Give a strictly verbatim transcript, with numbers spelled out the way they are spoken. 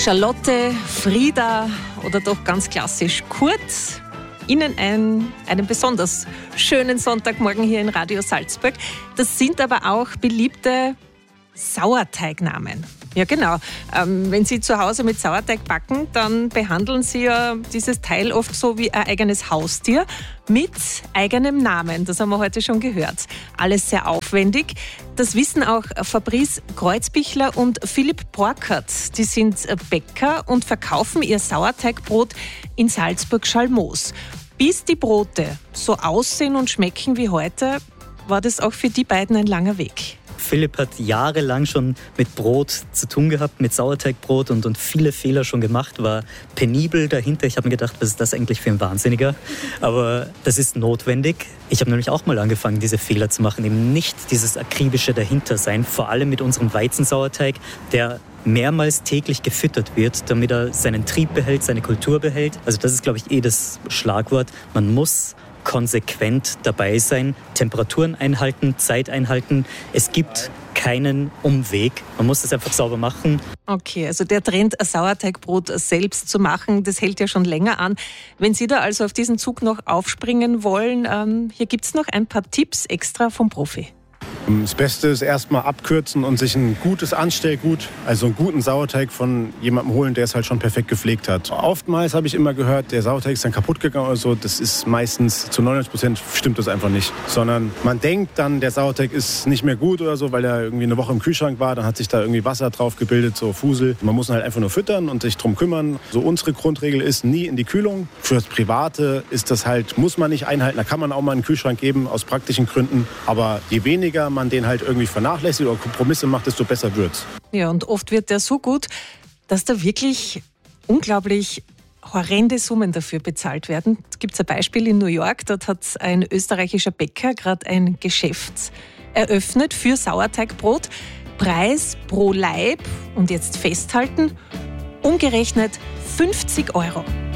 Charlotte, Frieda oder doch ganz klassisch Kurt. Ihnen ein, einen besonders schönen Sonntagmorgen hier in Radio Salzburg. Das sind aber auch beliebte Sauerteignamen. Ja, genau. Ähm, wenn Sie zu Hause mit Sauerteig backen, dann behandeln Sie ja dieses Teil oft so wie ein eigenes Haustier mit eigenem Namen. Das haben wir heute schon gehört. Alles sehr aufwendig. Das wissen auch Fabrice Kreuzbichler und Philipp Borkert. Die sind Bäcker und verkaufen ihr Sauerteigbrot in Salzburg-Schalmoos. Bis die Brote so aussehen und schmecken wie heute, war das auch für die beiden ein langer Weg. Philipp hat jahrelang schon mit Brot zu tun gehabt, mit Sauerteigbrot und, und viele Fehler schon gemacht, war penibel dahinter. Ich habe mir gedacht, was ist das eigentlich für ein Wahnsinniger? Aber das ist notwendig. Ich habe nämlich auch mal angefangen, diese Fehler zu machen, eben nicht dieses akribische Dahintersein, vor allem mit unserem Weizensauerteig, der mehrmals täglich gefüttert wird, damit er seinen Trieb behält, seine Kultur behält. Also das ist, glaube ich, eh das Schlagwort. Man muss konsequent dabei sein, Temperaturen einhalten, Zeit einhalten. Es gibt keinen Umweg. Man muss das einfach sauber machen. Okay, also der Trend, ein Sauerteigbrot selbst zu machen, das hält ja schon länger an. Wenn Sie da also auf diesen Zug noch aufspringen wollen, ähm, hier gibt es noch ein paar Tipps extra vom Profi. Das Beste ist erstmal abkürzen und sich ein gutes Anstellgut, also einen guten Sauerteig von jemandem holen, der es halt schon perfekt gepflegt hat. Oftmals habe ich immer gehört, der Sauerteig ist dann kaputt gegangen oder so. Das ist meistens, zu neunundneunzig Prozent stimmt das einfach nicht. Sondern man denkt dann, der Sauerteig ist nicht mehr gut oder so, weil er irgendwie eine Woche im Kühlschrank war. Dann hat sich da irgendwie Wasser drauf gebildet, so Fusel. Man muss ihn halt einfach nur füttern und sich drum kümmern. So unsere Grundregel ist, nie in die Kühlung. Für das Private ist das halt, muss man nicht einhalten. Da kann man auch mal einen Kühlschrank geben, aus praktischen Gründen. Aber je weniger man den halt irgendwie vernachlässigt oder Kompromisse macht, desto besser wird's. Ja, und oft wird der so gut, dass da wirklich unglaublich horrende Summen dafür bezahlt werden. Es gibt ein Beispiel in New York, dort hat ein österreichischer Bäcker gerade ein Geschäft eröffnet für Sauerteigbrot. Preis pro Laib, und jetzt festhalten, umgerechnet fünfzig Euro.